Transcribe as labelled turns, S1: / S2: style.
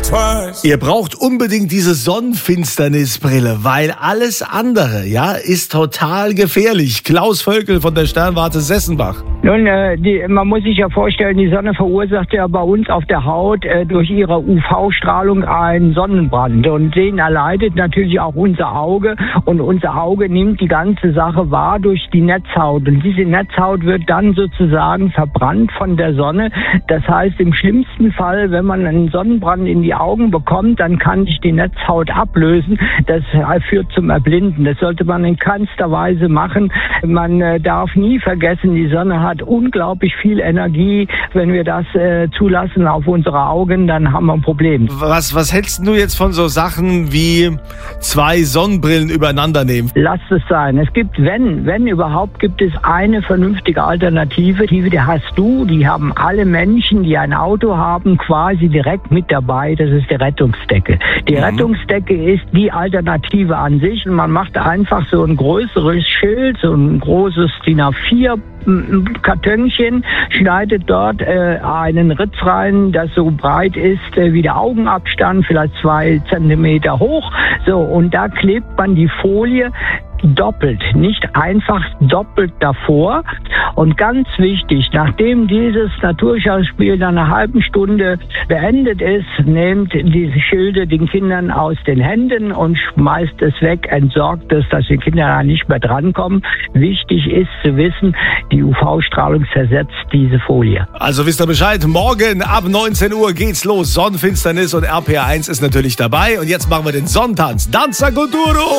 S1: Ihr braucht unbedingt diese Sonnenfinsternisbrille, weil alles andere, ja, ist total gefährlich. Klaus Völkel von der Sternwarte Sessenbach.
S2: Nun, man muss sich ja vorstellen, die Sonne verursacht ja bei uns auf der Haut durch ihre UV-Strahlung einen Sonnenbrand. Und den erleidet natürlich auch unser Auge. Und unser Auge nimmt die ganze Sache wahr durch die Netzhaut. Und diese Netzhaut wird dann sozusagen verbrannt von der Sonne. Das heißt, im schlimmsten Fall, wenn man einen Sonnenbrand in die Augen bekommt, dann kann sich die Netzhaut ablösen. Das führt zum Erblinden. Das sollte man in keinster Weise machen. Man darf nie vergessen, die Sonne hat unglaublich viel Energie. Wenn wir das zulassen auf unsere Augen, dann haben wir ein Problem.
S1: Was hältst du jetzt von so Sachen wie 2 Sonnenbrillen übereinander nehmen?
S2: Lasst es sein. Es gibt, wenn überhaupt, gibt es eine vernünftige Alternative. Die hast du, die haben alle Menschen, die ein Auto haben, quasi direkt mit dabei. Das ist die Rettungsdecke. Die Rettungsdecke ist die Alternative an sich. Und man macht einfach so ein größeres Schild, so ein großes DIN A4 Kartönchen, schneidet dort einen Ritz rein, das so breit ist wie der Augenabstand, vielleicht 2 Zentimeter hoch. So, und da klebt man die Folie doppelt, nicht einfach doppelt davor. Und ganz wichtig, nachdem dieses Naturschauspiel nach einer halben Stunde beendet ist, nehmt diese Schilde den Kindern aus den Händen und schmeißt es weg, entsorgt es, dass die Kinder da nicht mehr drankommen. Wichtig ist zu wissen, die UV-Strahlung zersetzt diese Folie.
S1: Also wisst ihr Bescheid, morgen ab 19 Uhr geht's los. Sonnenfinsternis und RPR1 ist natürlich dabei. Und jetzt machen wir den Sonnentanz. Danza Kuduro!